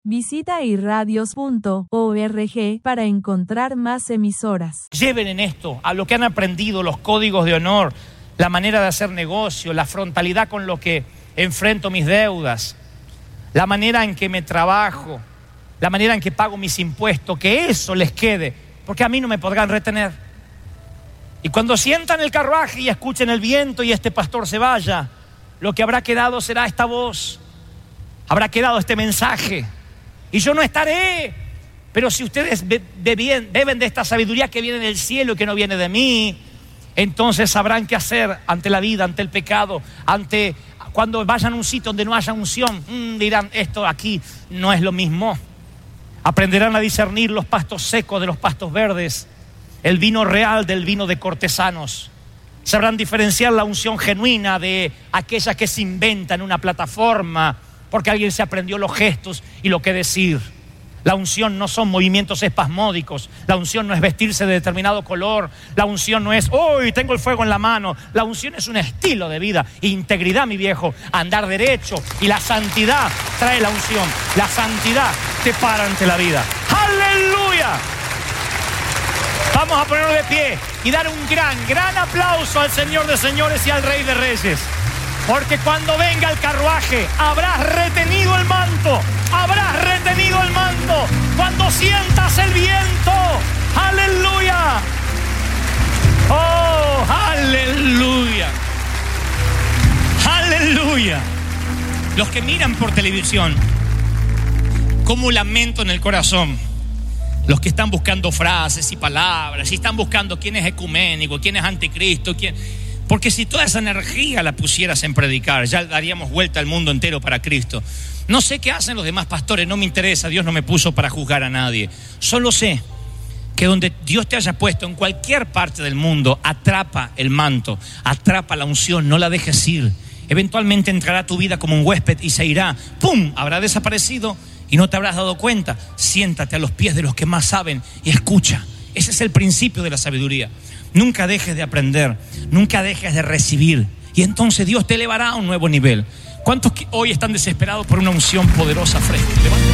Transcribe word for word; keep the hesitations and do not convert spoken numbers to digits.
Visita irradios punto org para encontrar más emisoras. Lleven en esto a lo que han aprendido, los códigos de honor, la manera de hacer negocio, la frontalidad con lo que enfrento mis deudas, la manera en que me trabajo, la manera en que pago mis impuestos, que eso les quede, porque a mí no me podrán retener. Y cuando sientan el carruaje y escuchen el viento y este pastor se vaya, lo que habrá quedado será esta voz, habrá quedado este mensaje. Y yo no estaré, pero si ustedes beben de esta sabiduría que viene del cielo y que no viene de mí, entonces sabrán qué hacer ante la vida, ante el pecado, ante cuando vayan a un sitio donde no haya unción, mmm, dirán, esto aquí no es lo mismo. Aprenderán a discernir los pastos secos de los pastos verdes, el vino real del vino de cortesanos. Sabrán diferenciar la unción genuina de aquella que se inventa en una plataforma porque alguien se aprendió los gestos y lo que decir. La unción no son movimientos espasmódicos. La unción no es vestirse de determinado color. La unción no es, hoy tengo el fuego en la mano. La unción es un estilo de vida. Integridad, mi viejo, andar derecho. Y la santidad trae la unción. La santidad te para ante la vida. ¡Aleluya! Vamos a ponernos de pie y dar un gran, gran aplauso al Señor de señores y al Rey de reyes. Porque cuando venga el carruaje, habrás retenido el manto, habrás retenido el manto, cuando sientas el viento. ¡Aleluya! ¡Oh, aleluya! ¡Aleluya! Los que miran por televisión, como lamento en el corazón, los que están buscando frases y palabras, y están buscando quién es ecuménico, quién es anticristo, quién... Porque si toda esa energía la pusieras en predicar, ya daríamos vuelta al mundo entero para Cristo. No sé qué hacen los demás pastores, no me interesa, Dios no me puso para juzgar a nadie. Solo sé que donde Dios te haya puesto, en cualquier parte del mundo, atrapa el manto, atrapa la unción, no la dejes ir. Eventualmente entrará a tu vida como un huésped y se irá. ¡Pum! Habrá desaparecido y no te habrás dado cuenta. Siéntate a los pies de los que más saben y escucha. Ese es el principio de la sabiduría. Nunca dejes de aprender, nunca dejes de recibir, y entonces Dios te elevará a un nuevo nivel. ¿Cuántos hoy están desesperados por una unción poderosa fresca?